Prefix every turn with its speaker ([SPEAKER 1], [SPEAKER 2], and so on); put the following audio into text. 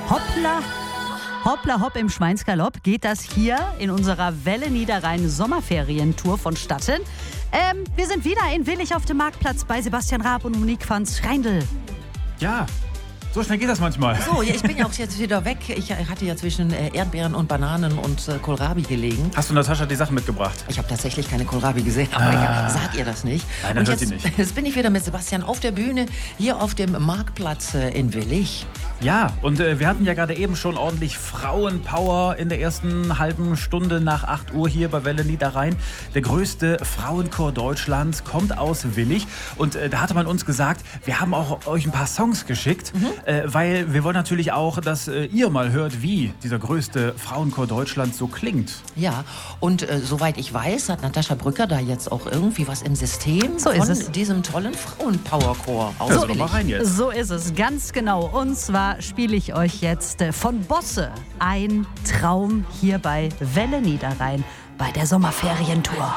[SPEAKER 1] Hoppla, hoppla, hopp im Schweinsgalopp geht das hier in unserer Welle Niederrhein Sommerferientour vonstatten. Wir sind wieder in Willich auf dem Marktplatz bei Sebastian Raab und Monique van Schreindl.
[SPEAKER 2] Ja, so schnell geht das manchmal.
[SPEAKER 3] So, ja, ich bin ja auch jetzt wieder weg. Ich hatte ja zwischen Erdbeeren und Bananen und Kohlrabi gelegen.
[SPEAKER 2] Hast du Natascha die Sachen mitgebracht?
[SPEAKER 3] Ich habe tatsächlich keine Kohlrabi gesehen, aber egal, sag ihr das nicht.
[SPEAKER 2] Nein, dann
[SPEAKER 3] und
[SPEAKER 2] hört sie nicht.
[SPEAKER 3] Jetzt bin ich wieder mit Sebastian auf der Bühne, hier auf dem Marktplatz in Willich.
[SPEAKER 2] Ja, und wir hatten ja gerade eben schon ordentlich Frauenpower in der ersten halben Stunde nach 8 Uhr hier bei Welle Niederrhein. Der größte Frauenchor Deutschlands kommt aus Willich. Und da hatte man uns gesagt, wir haben auch euch ein paar Songs geschickt, weil wir wollen natürlich auch, dass ihr mal hört, wie dieser größte Frauenchor Deutschlands so klingt.
[SPEAKER 3] Ja, und soweit ich weiß, hat Natascha Brücker da jetzt auch irgendwie was im System
[SPEAKER 1] So ist es.
[SPEAKER 3] von diesem tollen Frauenpowerchor aus
[SPEAKER 2] Also doch
[SPEAKER 3] Willich.
[SPEAKER 2] mal rein jetzt.
[SPEAKER 1] So ist es, ganz genau. Und zwar spiele ich euch jetzt von Bosse ein Traum hier bei Welle Niederrhein bei der Sommerferientour.